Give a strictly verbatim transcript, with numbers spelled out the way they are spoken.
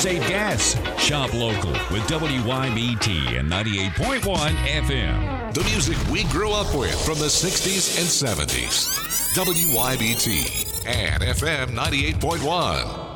Save gas. Shop local with W Y B T and ninety-eight point one F M. The music we grew up with from the sixties and seventies. W Y B T and F M ninety-eight point one.